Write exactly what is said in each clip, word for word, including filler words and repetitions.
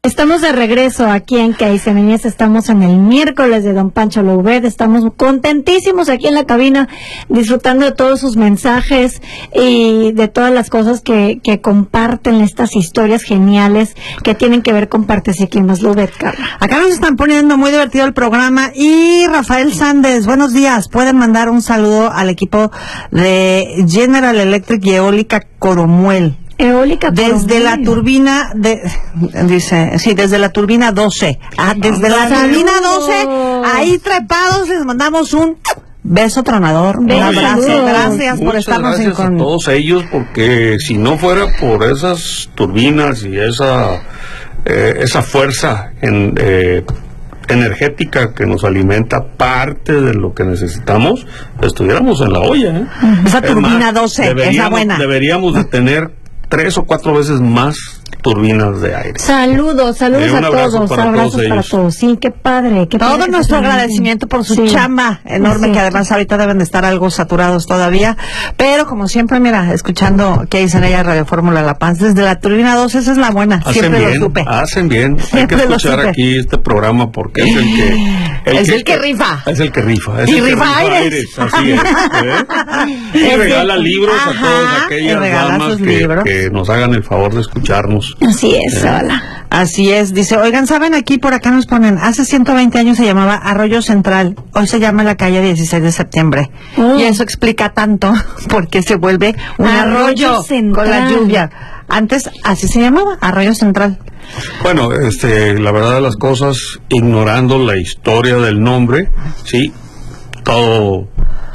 Estamos de regreso aquí en Que Dice Niñez. Estamos en el miércoles de Don Pancho Louvet. Estamos contentísimos aquí en la cabina, disfrutando de todos sus mensajes y de todas las cosas que, que comparten, estas historias geniales que tienen que ver con Partes y Climas. Louvet, Carla. Acá nos están poniendo muy divertido el programa. Y Rafael Sández, buenos días. Pueden mandar un saludo al equipo de General Electric y Eólica Coromuel. Eólica desde la turbina de dice sí desde la turbina doce ah, desde la turbina doce ahí trepados les mandamos un beso tronador, un abrazo, gracias por Muchas estarnos gracias en con... a todos ellos, porque si no fuera por esas turbinas y esa eh, esa fuerza en, eh, energética que nos alimenta parte de lo que necesitamos, estuviéramos en la olla, ¿eh? Esa Es turbina más, doce, esa buena. Deberíamos de tener tres o cuatro veces más turbinas de aire. Saludos, saludos Eh, a todos, para abrazos todos para todos. Sí, qué padre. Qué Todo padre nuestro que agradecimiento por su sí. chamba enorme, Sí. que además ahorita deben de estar algo saturados todavía, pero como siempre, mira, escuchando que dicen ella Radio Fórmula La Paz, desde la turbina dos, esa es la buena, Hacen siempre bien, lo supe. hacen bien. Hay Siempre que lo escuchar supe. aquí este programa porque es el que... Es el que rifa. Es el que rifa. Es Y el que rifa aires. Así es. ¿eh? Y Es regala que- libros Ajá, a todas y aquellas regala damas sus que, libros. que nos hagan el favor de escucharnos. Así es, hola. Así es, dice, oigan, ¿saben? Aquí por acá nos ponen, hace ciento veinte años se llamaba Arroyo Central, hoy se llama la calle dieciséis de septiembre. Mm. Y eso explica tanto porque se vuelve un Arroyo arroyo Central. con la lluvia. Antes así se llamaba, Arroyo Central. Bueno, este, la verdad de las cosas, ignorando la historia del nombre, sí, todo,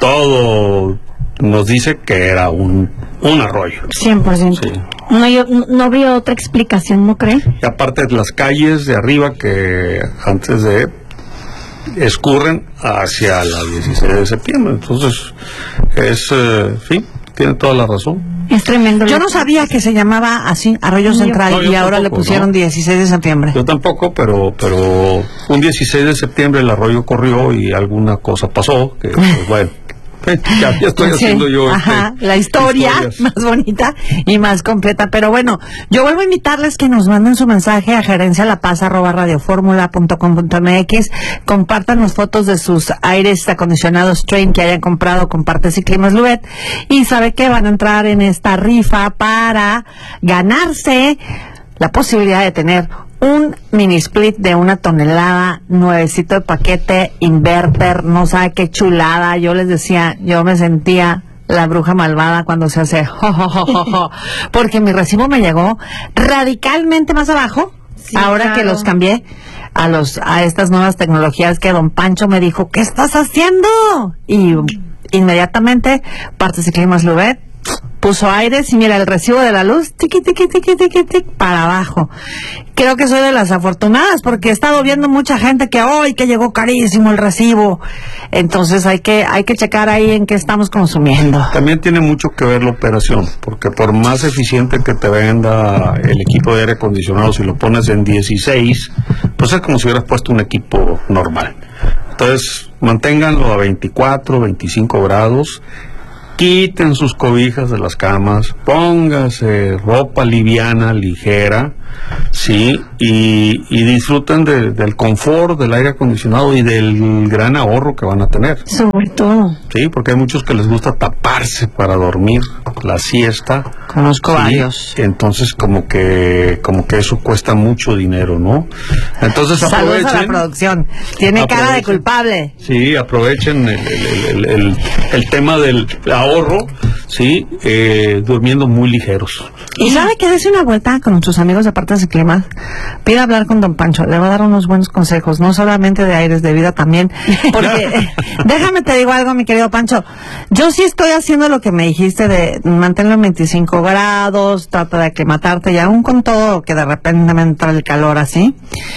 todo nos dice que era un, un arroyo. cien por ciento. Sí. No, yo, no, no habría otra explicación, ¿no creen? Y aparte de las calles de arriba que antes de escurren hacia la dieciséis de septiembre. Entonces, es, eh, sí, tiene toda la razón. Es tremendo. Yo no sabía que se llamaba así, Arroyo Yo- Central, No, yo y ahora le tampoco, pusieron ¿no? dieciséis de septiembre. Yo tampoco, pero pero un dieciséis de septiembre el arroyo corrió y alguna cosa pasó, que pues bueno, ya, ya estoy Sí, haciendo yo ajá, este, la historia historias. más bonita y más completa. Pero bueno, yo vuelvo a invitarles que nos manden su mensaje a gerencia la paz arroba radioformula punto com punto mx, compartan las fotos de sus aires acondicionados Train que hayan comprado con Partes y Climas Louvet, y sabe que van a entrar en esta rifa para ganarse la posibilidad de tener un mini split de una tonelada, nuevecito de paquete, inverter, no sabe qué chulada. Yo les decía, yo me sentía la bruja malvada cuando se hace jo, jo, jo, jo, jo, porque mi recibo me llegó radicalmente más abajo, Sí, ahora claro. que los cambié a los a estas nuevas tecnologías que don Pancho me dijo, ¿qué estás haciendo? Y inmediatamente Partes y Climas Louvet puso aires y mira el recibo de la luz, tiqui, tiqui, tiqui, tiqui, tiqui, para abajo. Creo que soy de las afortunadas porque he estado viendo mucha gente que hoy que llegó carísimo el recibo. Entonces hay que hay que checar ahí en qué estamos consumiendo. También tiene mucho que ver la operación, porque por más eficiente que te venda el equipo de aire acondicionado, si lo pones en dieciséis, pues es como si hubieras puesto un equipo normal. Entonces, manténganlo a veinticuatro, veinticinco grados, quiten sus cobijas de las camas, póngase ropa liviana, ligera, sí, y, y disfruten de, del confort del aire acondicionado y del gran ahorro que van a tener. Sobre todo. Sí, porque hay muchos que les gusta taparse para dormir, la siesta. Conozco Sí, varios. entonces como que como que eso cuesta mucho dinero, ¿no? Entonces Saludos a la aprovechen. producción. Tiene cara de Aprovechen. culpable. Sí, aprovechen el, el, el, el, el tema del ahorro, sí, eh, durmiendo muy ligeros. Y sabe que dése una vuelta con sus amigos de Partes y Climas. Pida hablar con don Pancho, le va a dar unos buenos consejos, no solamente de aires de vida también. Porque déjame te digo algo, mi querido Pancho. Yo sí estoy haciendo lo que me dijiste de mantenerlo en veinticinco grados, trata de aclimatarte, y aún con todo que de repente me entra el calor así.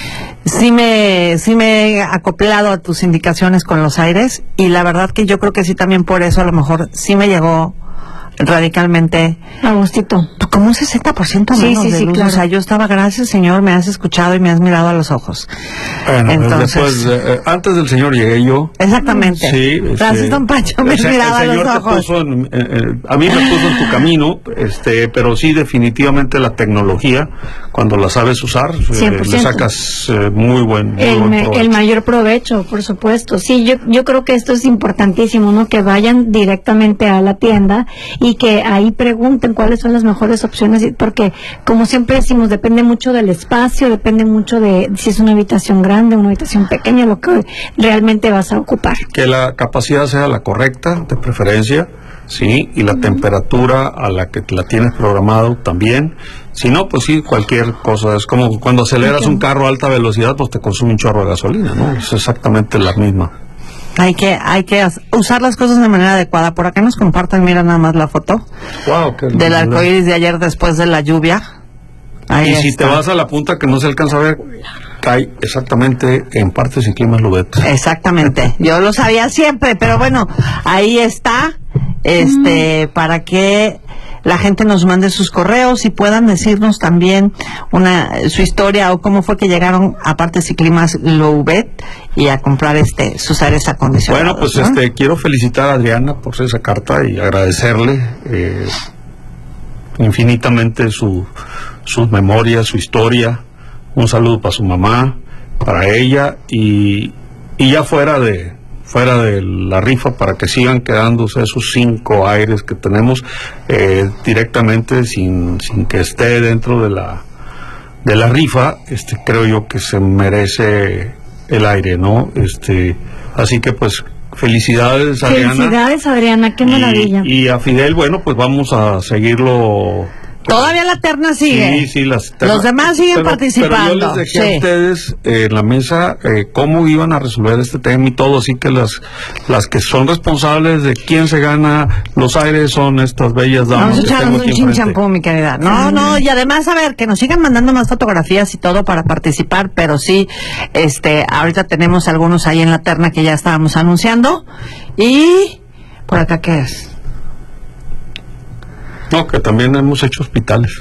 Sí me, sí me he acoplado a tus indicaciones con los aires, y la verdad que yo creo que sí también por eso a lo mejor sí me llegó radicalmente. Agustito. Como un sesenta por ciento Sí, menos sí, de sí, luz. claro. O sea, yo estaba, gracias Señor, me has escuchado y me has mirado a los ojos. Bueno, Entonces, después, eh, antes del señor llegué yo. exactamente. Sí, Gracias, este, don Pancho, me has el, se- mirado a el los señor te ojos. puso en- eh, eh, a mí me puso en tu camino, este, pero sí, definitivamente la tecnología, cuando la sabes usar, eh, cien por ciento. le sacas eh, muy buen, muy El, buen me- provecho. el mayor provecho, por supuesto. Sí, yo, yo creo que esto es importantísimo, ¿no? Que vayan directamente a la tienda y que ahí pregunten cuáles son las mejores opciones, y- porque como siempre decimos, depende mucho del espacio, depende mucho de si es una habitación grande, una habitación pequeña, lo que realmente vas a ocupar. Que la capacidad sea la correcta, de preferencia, sí, y la temperatura a la que la tienes programado también. Si no, pues sí, cualquier cosa. Es como cuando aceleras Ok. un carro a alta velocidad, pues te consume un chorro de gasolina, ¿no? Es exactamente la misma. Hay que, hay que as- usar las cosas de manera adecuada. Por acá nos compartan, mira nada más la foto Wow, qué del arco iris de ayer después de la lluvia. Ahí Y si está. te vas a la punta que no se alcanza a ver, cae exactamente en Partes y Climas Lubet. Exactamente, yo lo sabía siempre, pero bueno, ahí está, este, para que la gente nos mande sus correos y puedan decirnos también una su historia o cómo fue que llegaron a Partes y Climas Lubet y a comprar este sus aires acondicionados. Bueno, pues ¿no? este quiero felicitar a Adriana por esa carta y agradecerle eh, infinitamente su, sus memorias, su historia. Un saludo para su mamá, para ella y, y ya fuera de fuera de la rifa, para que sigan quedándose esos cinco aires que tenemos eh, directamente sin, sin que esté dentro de la de la rifa. Este creo yo que se merece el aire, ¿no? Este así que pues felicidades, Adriana. Felicidades, Adriana, qué Y- maravilla. Y, a Fidel, bueno, pues vamos a seguirlo. Todavía la terna sigue. Sí, sí, las Los demás siguen pero- participando. Pero yo les dejé Sí. a ustedes eh, en la mesa eh, cómo iban a resolver este tema y todo, así que las las que son responsables de quién se gana los aires son estas bellas damas. Vamos a que echarnos tengo un aquí chin enfrente. champú, mi querida. No, no, y además, a ver, que nos sigan mandando más fotografías y todo para participar, pero sí, este, ahorita tenemos algunos ahí en la terna que ya estábamos anunciando. Y, ¿por acá qué es? No, que también hemos hecho hospitales.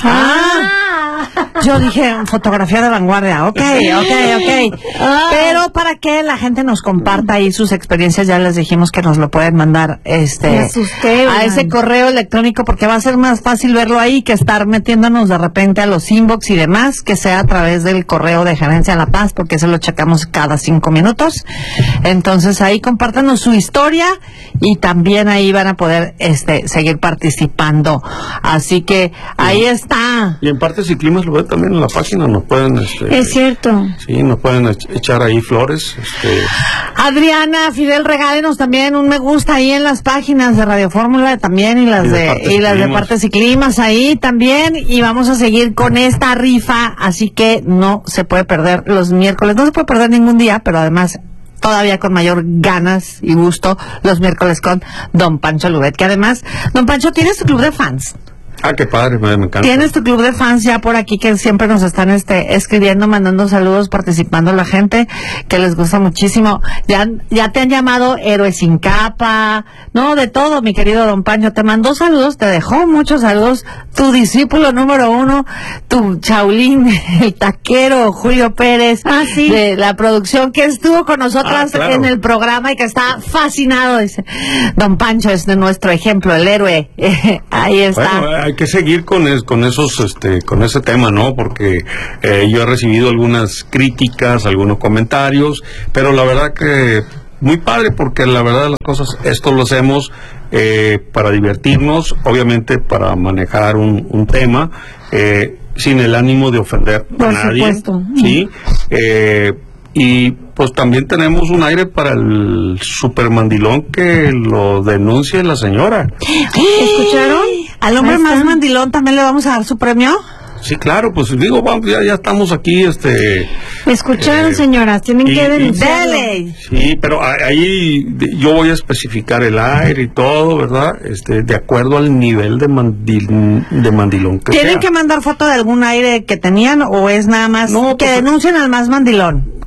Ah, yo dije fotografía de vanguardia, ok, ok, ok. Pero para que la gente nos comparta ahí sus experiencias, ya les dijimos que nos lo pueden mandar este Me asusté, a oigan. ese correo electrónico, porque va a ser más fácil verlo ahí que estar metiéndonos de repente a los inbox y demás, que sea a través del correo de Gerencia La Paz, porque eso lo checamos cada cinco minutos. Entonces ahí compártanos su historia y también ahí van a poder este seguir participando. Así que ahí está. Y en Partes y Climas lo ve también en la página, nos pueden este, Es cierto. sí, nos pueden ech- echar ahí flores, este Adriana, Fidel, regálenos también un me gusta ahí en las páginas de Radio Fórmula también y las Y de de, Partes y y las de Climas. Partes y Climas ahí también, y vamos a seguir con esta rifa, así que no se puede perder los miércoles, no se puede perder ningún día, pero además todavía con mayor ganas y gusto los miércoles con Don Pancho Lubet, que además, Don Pancho, tienes tu club de fans. ah, qué padre, me, me encanta. Tienes tu club de fans ya por aquí que siempre nos están este escribiendo, mandando saludos, participando la gente que les gusta muchísimo. Ya ya te han llamado héroe sin capa, no, de todo, mi querido Don Pancho. Te mandó saludos, te dejó muchos saludos. Tu discípulo número uno, tu chaulín, el taquero Julio Pérez, Ah, sí. de la producción que estuvo con nosotras Ah, claro. en el programa y que está fascinado. Dice, Don Pancho es de nuestro ejemplo, el héroe. Ahí está. Bueno, hay que seguir con es- con esos este con ese tema, ¿no? Porque eh, yo he recibido algunas críticas, algunos comentarios, pero la verdad que muy padre, porque la verdad de las cosas, esto lo hacemos eh, para divertirnos, obviamente para manejar un, un tema, eh, sin el ánimo de ofender a Por nadie, supuesto. ¿sí? Eh, y pues también tenemos un aire para el supermandilón que lo denuncie la señora. ¿Escucharon? Al hombre Ahí más está. mandilón también le vamos a dar su premio. Sí, claro, pues digo, vamos, ya, ya estamos aquí, este... Escucharon, Eh, señoras, tienen y- que y- denunciarlo. Dele. Sí, pero a- ahí de- yo voy a especificar el aire y todo, ¿verdad? Este, de acuerdo al nivel de, mandil, de mandilón que ¿Tienen sea. que mandar foto de algún aire que tenían o es nada más No, que pues- denuncien al más mandilón?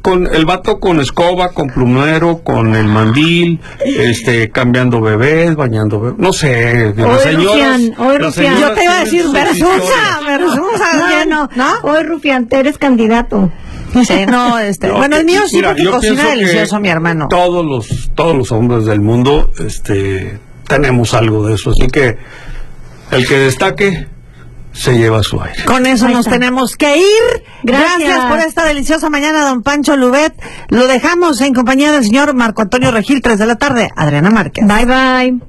con el vato con escoba, con plumero, con el mandil, este, cambiando bebés, bañando bebés, no sé. Hoy, las señoras, Rufián, hoy, las Rufián. señoras Yo te iba a decir, tienen sus Versusa, historias. Versusa, No, no, ¿no? hoy, Rufián, eres candidato. Sí, no, este, No, bueno, el mío sí, mira, porque yo cocina pienso que delicioso mi hermano. Todos los, todos los hombres del mundo, este, tenemos algo de eso, así que el que destaque se lleva su aire. Con eso Ahí nos está. tenemos que ir. Gracias. Gracias por esta deliciosa mañana, don Pancho Lubet. Lo dejamos en compañía del señor Marco Antonio Regil, tres de la tarde. Adriana Márquez. Bye, bye.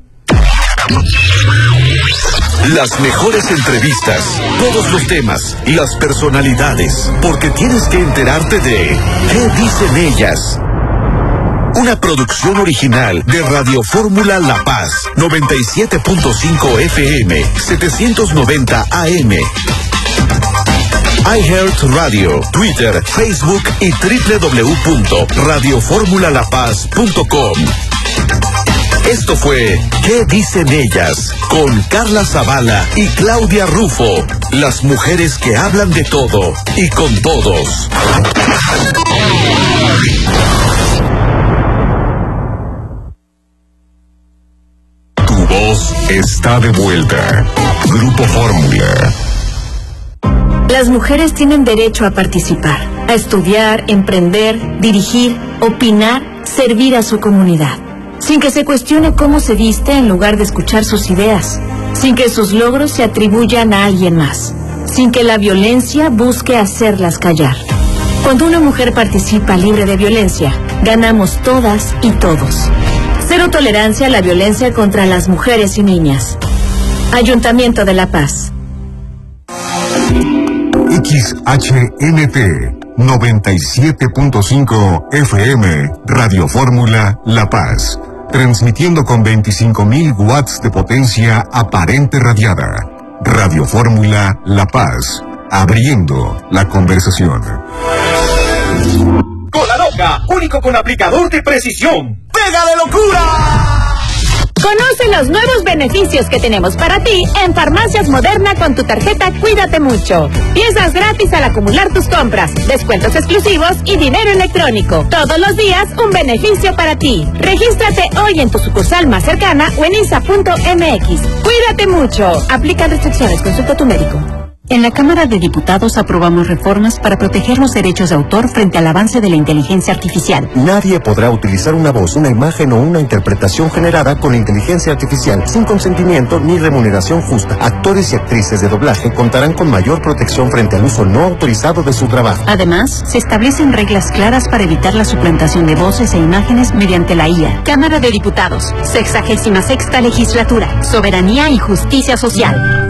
Las mejores entrevistas, todos los temas, las personalidades, porque tienes que enterarte de ¿qué dicen ellas? Una producción original de Radio Fórmula La Paz, noventa y siete punto cinco F M, setecientos noventa A M. iHeartRadio, Twitter, Facebook y doble u doble u doble u punto radio fórmula la paz punto com. Esto fue ¿Qué dicen ellas? Con Carla Zavala y Claudia Rufo, las mujeres que hablan de todo y con todos. Tu voz está de vuelta. Grupo Fórmula. Las mujeres tienen derecho a participar, a estudiar, emprender, dirigir, opinar, servir a su comunidad, sin que se cuestione cómo se viste en lugar de escuchar sus ideas, sin que sus logros se atribuyan a alguien más, sin que la violencia busque hacerlas callar. Cuando una mujer participa libre de violencia, ganamos todas y todos. Cero tolerancia a la violencia contra las mujeres y niñas. Ayuntamiento de La Paz. X H N T noventa y siete punto cinco F M, Radio Fórmula La Paz, transmitiendo con veinticinco mil watts de potencia aparente radiada. Radio Fórmula La Paz, abriendo la conversación. Cola Loca, único con aplicador de precisión. ¡Pega de locura! Conoce los nuevos beneficios que tenemos para ti en Farmacias Moderna con tu tarjeta Cuídate Mucho. Piezas gratis al acumular tus compras, descuentos exclusivos y dinero electrónico. Todos los días un beneficio para ti. Regístrate hoy en tu sucursal más cercana o en I S A punto M X. Cuídate mucho. Aplica restricciones. Consulta a tu médico. En la Cámara de Diputados aprobamos reformas para proteger los derechos de autor frente al avance de la inteligencia artificial. Nadie podrá utilizar una voz, una imagen o una interpretación generada con inteligencia artificial sin consentimiento ni remuneración justa. Actores y actrices de doblaje contarán con mayor protección frente al uso no autorizado de su trabajo. Además, se establecen reglas claras para evitar la suplantación de voces e imágenes mediante la I A. Cámara de Diputados, sexagésima sexta legislatura, soberanía y justicia social.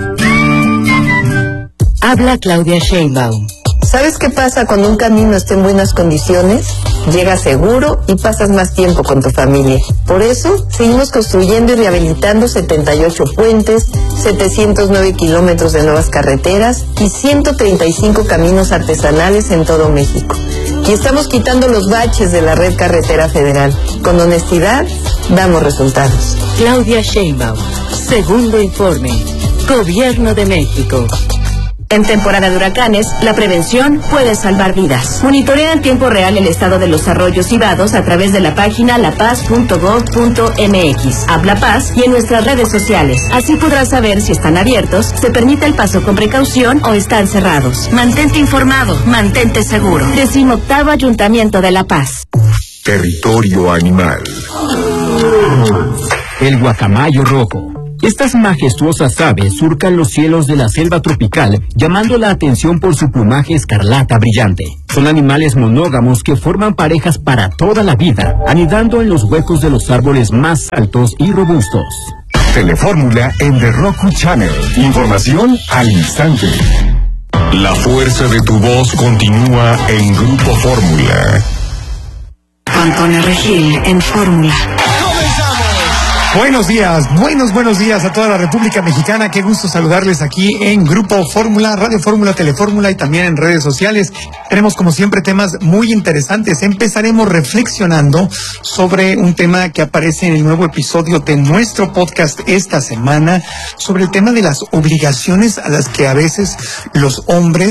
Habla Claudia Sheinbaum. ¿Sabes qué pasa cuando un camino está en buenas condiciones? Llegas seguro y pasas más tiempo con tu familia. Por eso, seguimos construyendo y rehabilitando setenta y ocho puentes, setecientos nueve kilómetros de nuevas carreteras y ciento treinta y cinco caminos artesanales en todo México. Y estamos quitando los baches de la red carretera federal. Con honestidad, damos resultados. Claudia Sheinbaum, segundo informe. Gobierno de México. En temporada de huracanes, la prevención puede salvar vidas. Monitorea en tiempo real el estado de los arroyos y vados a través de la página la paz punto gov punto m x, App La Paz y en nuestras redes sociales. Así podrás saber si están abiertos, se permite el paso con precaución o están cerrados. Mantente informado, mantente seguro. Decimoctavo Ayuntamiento de La Paz. Territorio animal. El guacamayo rojo. Estas majestuosas aves surcan los cielos de la selva tropical, llamando la atención por su plumaje escarlata brillante. Son animales monógamos que forman parejas para toda la vida, anidando en los huecos de los árboles más altos y robustos. Telefórmula en The Roku Channel. Información al instante. La fuerza de tu voz continúa en Grupo Fórmula. Antonio Regil en Fórmula. Buenos días, buenos, buenos días a toda la República Mexicana. Qué gusto saludarles aquí en Grupo Fórmula, Radio Fórmula, Telefórmula y también en redes sociales. Tenemos como siempre temas muy interesantes. Empezaremos reflexionando sobre un tema que aparece en el nuevo episodio de nuestro podcast esta semana, sobre el tema de las obligaciones a las que a veces los hombres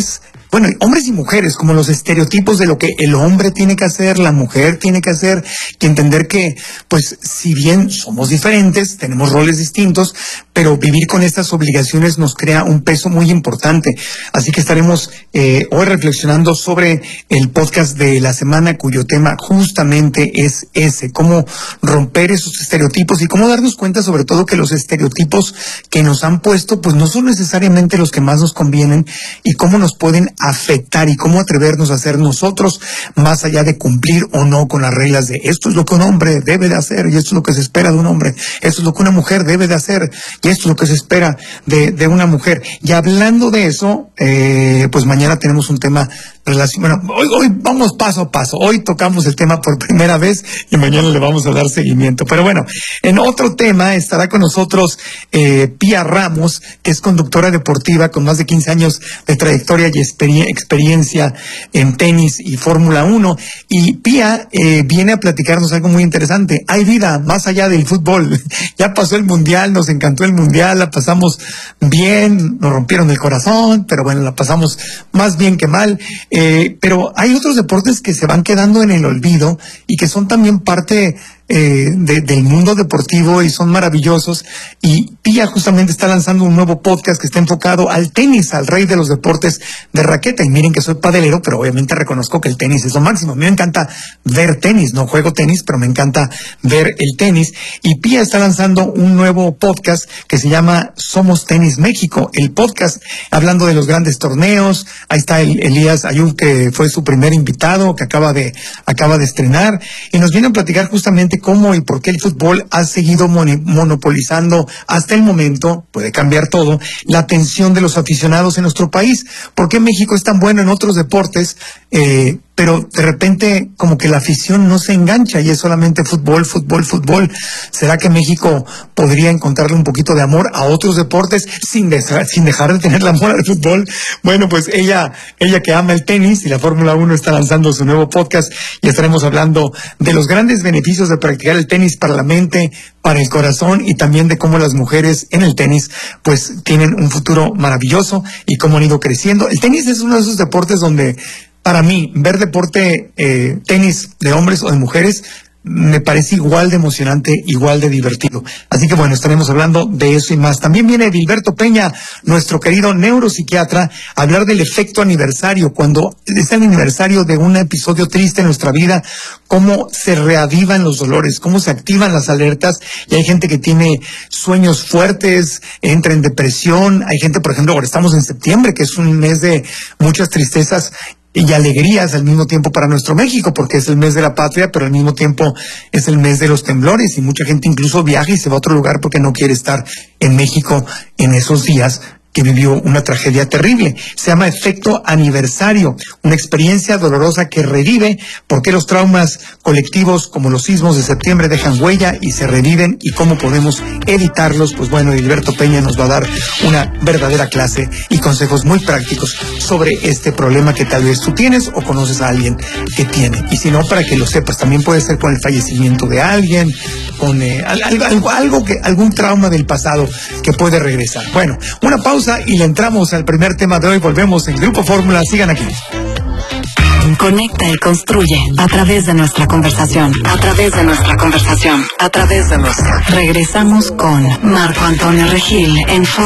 bueno, hombres y mujeres, como los estereotipos de lo que el hombre tiene que hacer, la mujer tiene que hacer, y entender que, pues, si bien somos diferentes, tenemos roles distintos, pero vivir con estas obligaciones nos crea un peso muy importante. Así que estaremos eh, hoy reflexionando sobre el podcast de la semana, cuyo tema justamente es ese, cómo romper esos estereotipos y cómo darnos cuenta sobre todo que los estereotipos que nos han puesto, pues no son necesariamente los que más nos convienen, y cómo nos pueden afectar y cómo atrevernos a ser nosotros, más allá de cumplir o no con las reglas de esto es lo que un hombre debe de hacer y esto es lo que se espera de un hombre, esto es lo que una mujer debe de hacer y esto es lo que se espera de, de una mujer. Y hablando de eso, eh, pues mañana tenemos un tema relacionado. Bueno, hoy, hoy vamos paso a paso. Hoy tocamos el tema por primera vez y mañana le vamos a dar seguimiento. Pero bueno, en otro tema estará con nosotros eh, Pía Ramos, que es conductora deportiva con más de quince años de trayectoria y experien- experiencia en tenis y Fórmula uno. Y Pía eh, viene a platicarnos algo muy interesante. Hay vida más allá del fútbol. Ya pasó el Mundial, nos encantó el Mundial, la pasamos bien, nos rompieron el corazón, pero bueno, la pasamos más bien que mal. Eh, pero hay otros deportes que se van quedando en el olvido y que son también parte eh, de, del mundo deportivo y son maravillosos. Y Pía justamente está lanzando un nuevo podcast que está enfocado al tenis, al rey de los deportes de raqueta. Y miren que soy padelero, pero obviamente reconozco que el tenis es lo máximo. A mí me encanta ver tenis, no juego tenis, pero me encanta ver el tenis. Y Pía está lanzando un nuevo podcast que se llama Somos Tenis México, el podcast hablando de los grandes torneos. Ahí está el, Elías Ayub, que fue su primer invitado, que acaba de acaba de estrenar, y nos viene a platicar justamente cómo y por qué el fútbol ha seguido mon- monopolizando hasta el momento, puede cambiar todo, la atención de los aficionados en nuestro país. ¿Por qué México es tan bueno en otros deportes, eh, pero de repente como que la afición no se engancha y es solamente fútbol, fútbol, fútbol? ¿Será que México podría encontrarle un poquito de amor a otros deportes sin, de- sin dejar de tener el amor al fútbol? Bueno, pues ella, ella que ama el tenis y la Fórmula uno está lanzando su nuevo podcast y estaremos hablando de los grandes beneficios de practicar el tenis para la mente, para el corazón, y también de cómo las mujeres en el tenis pues tienen un futuro maravilloso y cómo han ido creciendo. El tenis es uno de esos deportes donde, para mí, ver deporte, eh, tenis de hombres o de mujeres, me parece igual de emocionante, igual de divertido. Así que bueno, estaremos hablando de eso y más. También viene Gilberto Peña, nuestro querido neuropsiquiatra, a hablar del efecto aniversario, cuando es el aniversario de un episodio triste en nuestra vida, cómo se reavivan los dolores, cómo se activan las alertas, y hay gente que tiene sueños fuertes, entra en depresión. Hay gente, por ejemplo, ahora estamos en septiembre, que es un mes de muchas tristezas y alegrías al mismo tiempo para nuestro México, porque es el mes de la patria, pero al mismo tiempo es el mes de los temblores, y mucha gente incluso viaja y se va a otro lugar porque no quiere estar en México en esos días que vivió una tragedia terrible. Se llama efecto aniversario, una experiencia dolorosa que revive porque los traumas colectivos como los sismos de septiembre dejan huella y se reviven, y cómo podemos evitarlos. Pues bueno, Gilberto Peña nos va a dar una verdadera clase y consejos muy prácticos sobre este problema que tal vez tú tienes o conoces a alguien que tiene. Y si no, para que lo sepas, también puede ser con el fallecimiento de alguien, con eh, algo, algo que, algún trauma del pasado que puede regresar. Bueno, una pausa y le entramos al primer tema de hoy. Volvemos en Grupo Fórmula. Sigan aquí. Conecta y construye a través de nuestra conversación, a través de nuestra conversación, a través de nuestra. Regresamos con Marco Antonio Regil en Fórmula.